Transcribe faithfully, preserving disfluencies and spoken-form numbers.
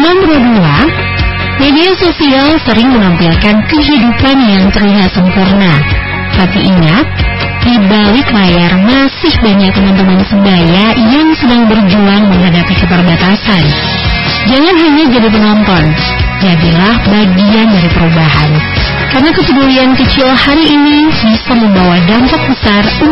Nomor dua, media sosial sering menampilkan kehidupan yang terlihat sempurna. Tapi ingat, di balik layar masih banyak teman-teman sebaya yang sedang berjuang menghadapi keterbatasan. Jangan hanya jadi penonton, jadilah bagian dari perubahan. Karena kepedulian kecil hari ini bisa membawa dampak besar